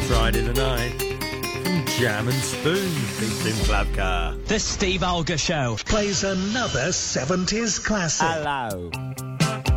Friday the night from Jam and Spoon featuring Plavka. The Steve Olga Show plays another 70s classic. Hello.